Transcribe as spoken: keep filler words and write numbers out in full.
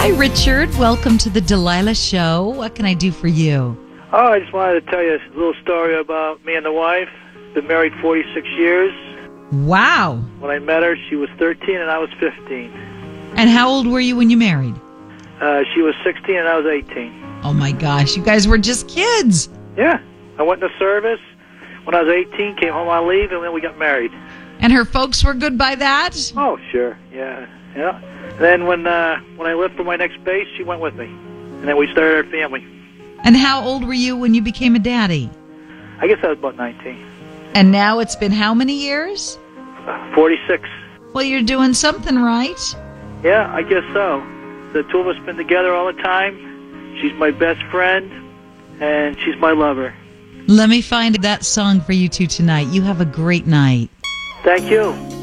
Hi, Richard. Welcome to the Delilah Show. What can I do for you? Oh, I just wanted to tell you a little story about me and the wife. Been married forty-six years. Wow. When I met her, she was thirteen and I was fifteen. And how old were you when you married? Uh, she was sixteen and I was eighteen. Oh, my gosh. You guys were just kids. Yeah. I went to service when I was eighteen, came home on leave, and then we got married. And her folks were good by that? Oh, sure. Yeah. Yeah. And then when, uh, when I left for my next base, she went with me. And then we started our family. And how old were you when you became a daddy? I guess I was about nineteen. And now it's been how many years? Uh, forty-six. Well, you're doing something right. Yeah, I guess so. The two of us been together all the time. She's my best friend, and she's my lover. Let me find that song for you two tonight. You have a great night. Thank you.